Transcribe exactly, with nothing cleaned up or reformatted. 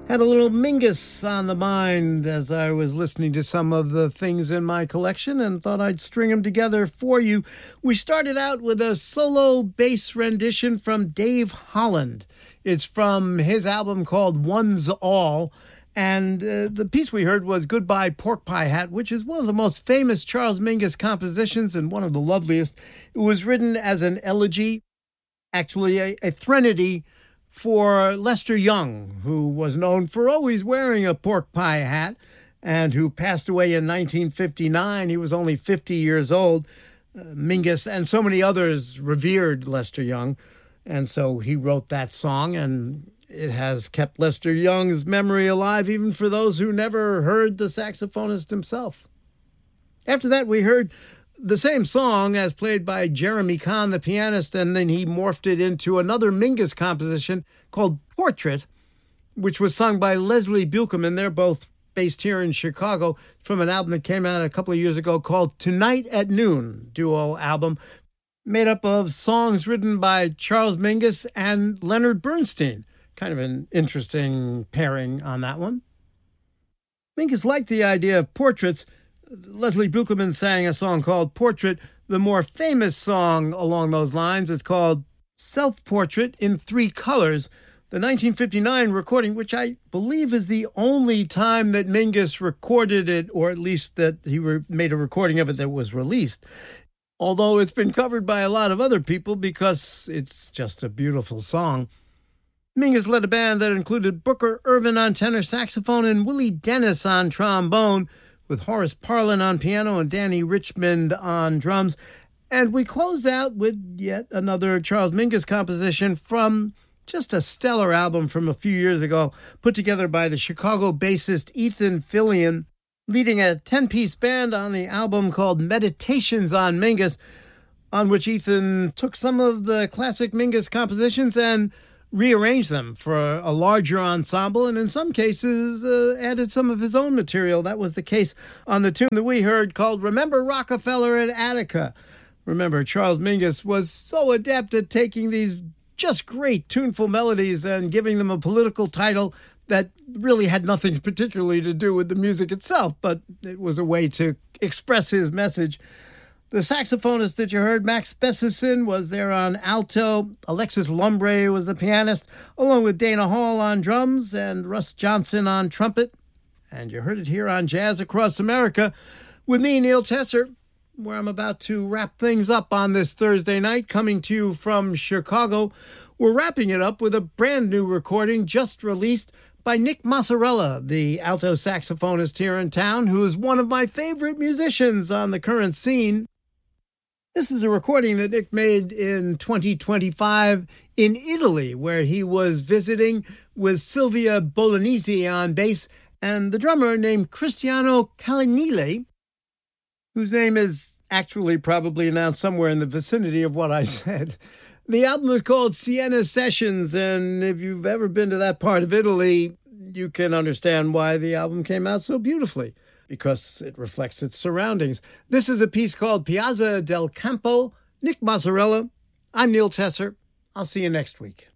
Had a little Mingus on the mind as I was listening to some of the things in my collection and thought I'd string them together for you. We started out with a solo bass rendition from Dave Holland. It's from his album called One's All. And uh, the piece we heard was Goodbye Pork Pie Hat, which is one of the most famous Charles Mingus compositions and one of the loveliest. It was written as an elegy, actually a, a threnody, for Lester Young, who was known for always wearing a pork pie hat and who passed away in nineteen fifty-nine. He was only fifty years old. Uh, Mingus and so many others revered Lester Young, and so he wrote that song, and it has kept Lester Young's memory alive even for those who never heard the saxophonist himself. After that, we heard the same song as played by Jeremy Kahn, the pianist, and then he morphed it into another Mingus composition called Portrait, which was sung by Leslie Buchelman. They're both based here in Chicago, from an album that came out a couple of years ago called Tonight at Noon, duo album, made up of songs written by Charles Mingus and Leonard Bernstein. Kind of an interesting pairing on that one. Mingus liked the idea of portraits. Leslie Buchelman sang a song called Portrait. The more famous song along those lines is called Self-Portrait in Three Colors, the nineteen fifty-nine recording, which I believe is the only time that Mingus recorded it, or at least that he re- made a recording of it that was released. Although it's been covered by a lot of other people because it's just a beautiful song. Mingus led a band that included Booker Ervin on tenor saxophone and Willie Dennis on trombone, with Horace Parlin on piano and Danny Richmond on drums. And we closed out with yet another Charles Mingus composition from just a stellar album from a few years ago, put together by the Chicago bassist Ethan Fillion, leading a ten-piece band on the album called Meditations on Mingus, on which Ethan took some of the classic Mingus compositions and rearranged them for a larger ensemble, and in some cases uh, added some of his own material. That was the case on the tune that we heard called Remember Rockefeller at Attica. Remember, Charles Mingus was so adept at taking these just great tuneful melodies and giving them a political title that really had nothing particularly to do with the music itself, but it was a way to express his message. The saxophonist that you heard, Max Bessison, was there on alto. Alexis Lumbre was the pianist, along with Dana Hall on drums and Russ Johnson on trumpet. And you heard it here on Jazz Across America with me, Neil Tesser, where I'm about to wrap things up on this Thursday night, coming to you from Chicago. We're wrapping it up with a brand new recording just released by Nick Massarella, the alto saxophonist here in town, who is one of my favorite musicians on the current scene. This is a recording that Nick made in twenty twenty-five in Italy, where he was visiting with Silvia Bolognese on bass and the drummer named Cristiano Calinile, whose name is actually probably announced somewhere in the vicinity of what I said. The album is called Siena Sessions, and if you've ever been to that part of Italy, you can understand why the album came out so beautifully, because it reflects its surroundings. This is a piece called Piazza del Campo. Nick Massarella. I'm Neil Tesser. I'll see you next week.